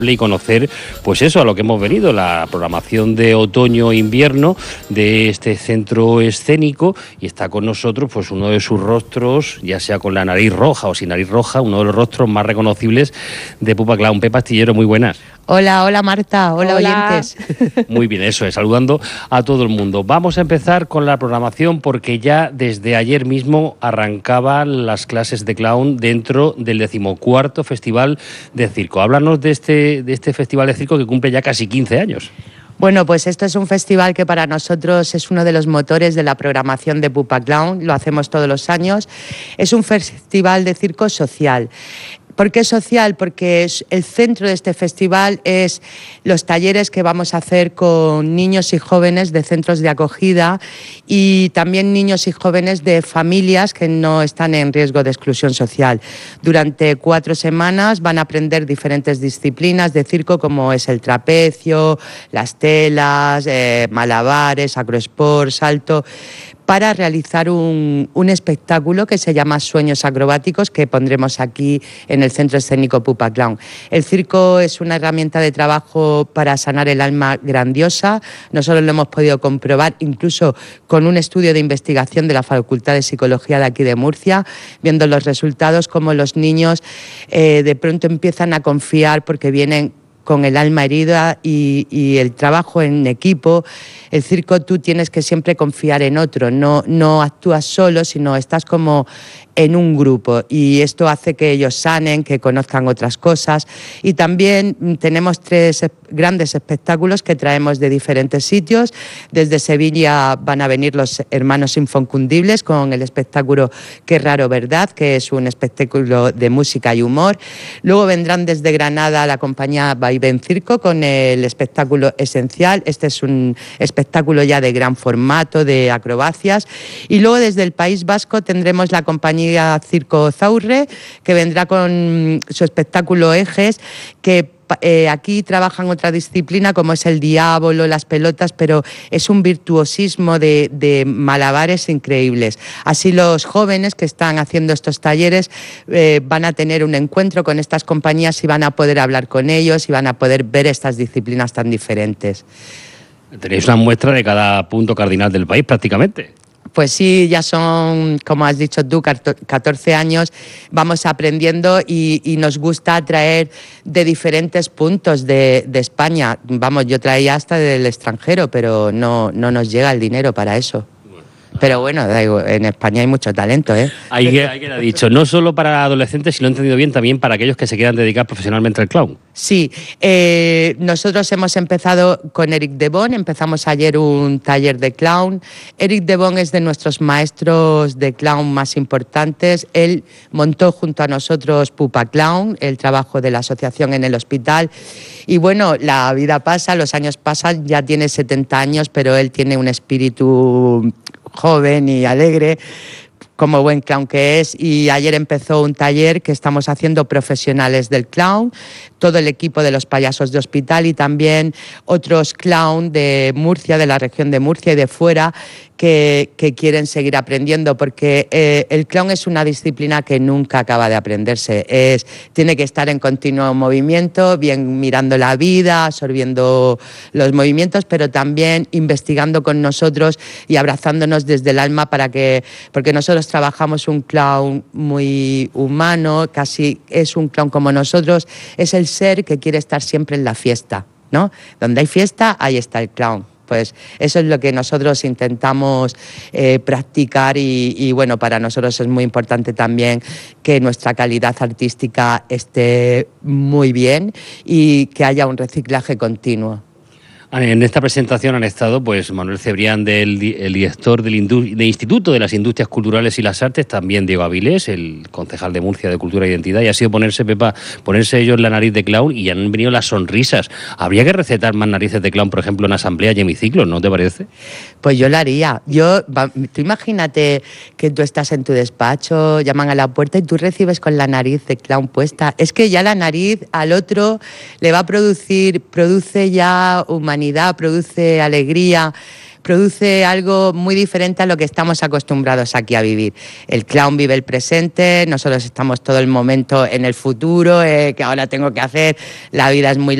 y conocer, pues eso, a lo que hemos venido, la programación de otoño-invierno de este centro escénico, y está con nosotros pues uno de sus rostros, ya sea con la nariz roja o sin nariz roja, uno de los rostros más reconocibles de Pupa Clown. Pepa Astillero, muy buenas. Hola Marta, hola oyentes. Muy bien, eso es, saludando a todo el mundo. Vamos a empezar con la programación porque ya desde ayer mismo arrancaban las clases de clown dentro del 14º Festival de Circo. Háblanos de este Festival de Circo que cumple ya casi 15 años. Bueno, pues esto es un festival que para nosotros es uno de los motores de la programación de Pupa Clown, lo hacemos todos los años. Es un festival de circo social. ¿Por qué social? Porque el centro de este festival es los talleres que vamos a hacer con niños y jóvenes de centros de acogida y también niños y jóvenes de familias que no están en riesgo de exclusión social. Durante 4 semanas van a aprender diferentes disciplinas de circo como es el trapecio, las telas, malabares, acrosport, salto, para realizar un espectáculo que se llama Sueños Acrobáticos, que pondremos aquí en el Centro Escénico Pupa Clown. El circo es una herramienta de trabajo para sanar el alma grandiosa. Nosotros lo hemos podido comprobar incluso con un estudio de investigación de la Facultad de Psicología de aquí de Murcia, viendo los resultados, como los niños de pronto empiezan a confiar porque vienen con el alma herida y el trabajo en equipo. El circo, tú tienes que siempre confiar en otro, no actúas solo, sino estás como en un grupo, y esto hace que ellos sanen, que conozcan otras cosas. Y también tenemos 3 grandes espectáculos que traemos de diferentes sitios. Desde Sevilla van a venir los hermanos Inconfundibles con el espectáculo Qué raro, ¿verdad?, que es un espectáculo de música y humor. Luego vendrán desde Granada la compañía Vaivén Circo con el espectáculo Esencial. Este es un espectáculo ya de gran formato, de acrobacias. Y luego desde el País Vasco tendremos la compañía Circo Zaurre, que vendrá con su espectáculo Ejes, que aquí trabajan otra disciplina como es el diablo, las pelotas, pero es un virtuosismo de malabares increíbles. Así los jóvenes que están haciendo estos talleres van a tener un encuentro con estas compañías y van a poder hablar con ellos y van a poder ver estas disciplinas tan diferentes. Tenéis una muestra de cada punto cardinal del país prácticamente. Pues sí, ya son, como has dicho tú, 14 años, vamos aprendiendo y nos gusta traer de diferentes puntos de España. Vamos, yo traía hasta del extranjero, pero no nos llega el dinero para eso. Pero bueno, en España hay mucho talento, ¿eh? Ahí queda dicho, no solo para adolescentes, si lo he entendido bien, también para aquellos que se quieran dedicar profesionalmente al clown. Sí, nosotros hemos empezado con Eric Debon, empezamos ayer un taller de clown. Eric Debon es de nuestros maestros de clown más importantes. Él montó junto a nosotros Pupa Clown, el trabajo de la asociación en el hospital. Y bueno, la vida pasa, los años pasan, ya tiene 70 años, pero él tiene un espíritu joven y alegre, como buen clown que es, y ayer empezó un taller que estamos haciendo profesionales del clown, todo el equipo de los payasos de hospital y también otros clown de Murcia, de la región de Murcia y de fuera, que quieren seguir aprendiendo, porque el clown es una disciplina que nunca acaba de aprenderse. Tiene que estar en continuo movimiento, bien mirando la vida, absorbiendo los movimientos, pero también investigando con nosotros y abrazándonos desde el alma, porque nosotros trabajamos un clown muy humano, casi es un clown como nosotros, es el ser que quiere estar siempre en la fiesta, ¿no? Donde hay fiesta, ahí está el clown. Pues eso es lo que nosotros intentamos practicar y bueno, para nosotros es muy importante también que nuestra calidad artística esté muy bien y que haya un reciclaje continuo. En esta presentación han estado pues Manuel Cebrián, el director del Instituto de las Industrias Culturales y las Artes, también Diego Avilés, el concejal de Murcia de Cultura e Identidad, y ha sido ponerse ellos la nariz de clown y han venido las sonrisas. Habría que recetar más narices de clown, por ejemplo, en asamblea y hemiciclos, ¿no te parece? Pues yo la haría. Tú imagínate que tú estás en tu despacho, llaman a la puerta y tú recibes con la nariz de clown puesta. Es que ya la nariz al otro le va a produce ya humanidad, produce alegría. produce algo muy diferente a lo que estamos acostumbrados aquí a vivir. El clown vive el presente, nosotros estamos todo el momento en el futuro, que ahora tengo que hacer, la vida es muy